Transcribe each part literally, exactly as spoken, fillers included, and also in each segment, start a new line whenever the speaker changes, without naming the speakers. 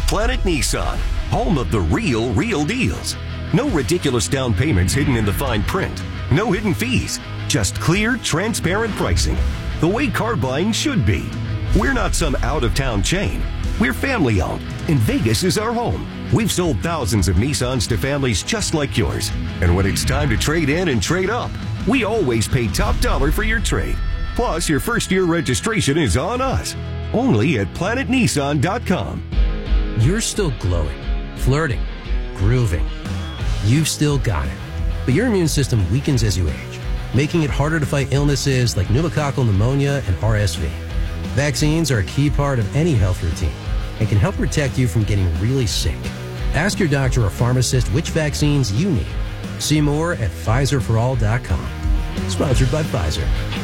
Planet Nissan, home of the real, real deals. No ridiculous down payments hidden in the fine print. No hidden fees. Just clear, transparent pricing. The way car buying should be. We're not some out-of-town chain. We're family-owned, and Vegas is our home. We've sold thousands of Nissans to families just like yours. And when it's time to trade in and trade up, we always pay top dollar for your trade. Plus, your first-year registration is on us. Only at planet nissan dot com.
You're still glowing, flirting, grooving. You've still got it. But your immune system weakens as you age, making it harder to fight illnesses like pneumococcal pneumonia and R S V. Vaccines are a key part of any health routine and can help protect you from getting really sick. Ask your doctor or pharmacist which vaccines you need. See more at Pfizer for all dot com. Sponsored by Pfizer.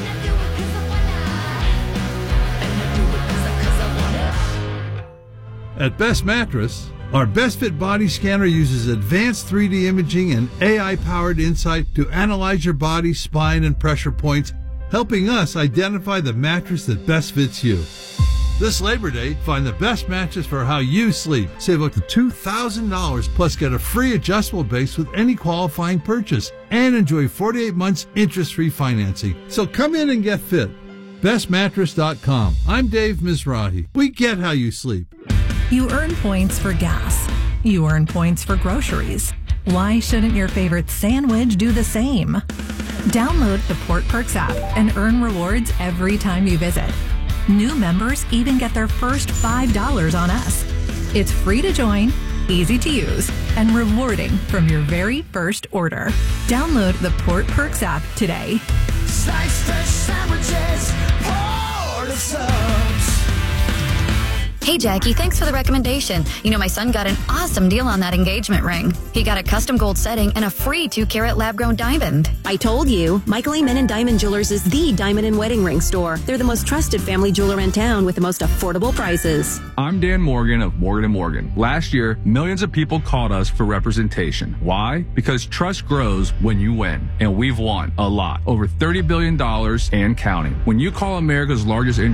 At Best Mattress, our Best Fit body scanner uses advanced three D imaging and A I-powered insight to analyze your body, spine, and pressure points, helping us identify the mattress that best fits you. This Labor Day, find the best mattress for how you sleep. Save up to two thousand dollars, plus get a free adjustable base with any qualifying purchase, and enjoy forty-eight months interest-free financing. So come in and get fit. best mattress dot com. I'm Dave Mizrahi. We get how you sleep.
You earn points for gas. You earn points for groceries. Why shouldn't your favorite sandwich do the same? Download the Port Perks app and earn rewards every time you visit. New members even get their first five dollars on us. It's free to join, easy to use, and rewarding from your very first order. Download the Port Perks app today.
Slice fresh sandwiches, Port of Subs.
Hey, Jackie, thanks for the recommendation. You know, my son got an awesome deal on that engagement ring. He got a custom gold setting and a free two-carat lab-grown diamond.
I told you, Michael Amen Diamond Jewelers is the diamond and wedding ring store. They're the most trusted family jeweler in town with the most affordable prices.
I'm Dan Morgan of Morgan and Morgan. Last year, millions of people called us for representation. Why? Because trust grows when you win, and we've won a lot. Over thirty billion dollars and counting. When you call America's largest